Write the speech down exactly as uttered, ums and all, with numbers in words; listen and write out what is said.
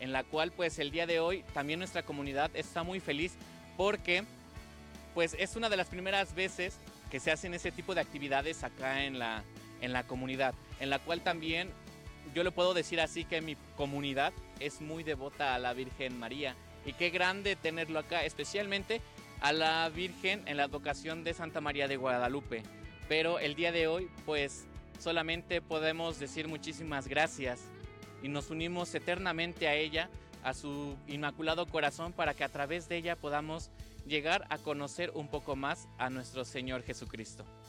en la cual pues el día de hoy también nuestra comunidad está muy feliz porque pues es una de las primeras veces que se hacen ese tipo de actividades acá en la, en la comunidad, en la cual también yo le puedo decir así que mi comunidad es muy devota a la Virgen María, y qué grande tenerlo acá, especialmente a la Virgen en la advocación de Santa María de Guadalupe. Pero el día de hoy pues solamente podemos decir muchísimas gracias y nos unimos eternamente a ella, a su inmaculado corazón, para que a través de ella podamos llegar a conocer un poco más a nuestro Señor Jesucristo.